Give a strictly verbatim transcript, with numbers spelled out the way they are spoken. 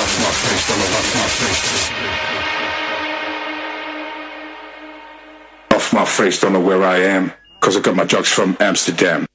off my face, don't know off my face. Off my face, don't know where I am, cause I got my drugs from Amsterdam.